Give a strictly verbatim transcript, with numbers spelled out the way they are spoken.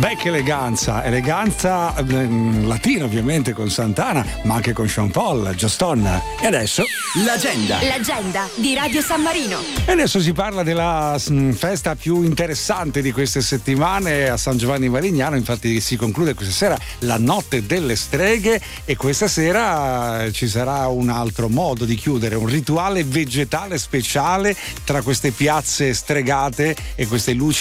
Beh, che eleganza, eleganza eh, latina ovviamente con Santana, ma anche con Sean Paul, Joe Stone. E adesso l'agenda. L'agenda di Radio San Marino. E adesso si parla della mh, festa più interessante di queste settimane a San Giovanni Marignano. Infatti si conclude questa sera la notte delle streghe e questa sera ci sarà un altro modo di chiudere, un rituale vegetale speciale tra queste piazze stregate e queste luci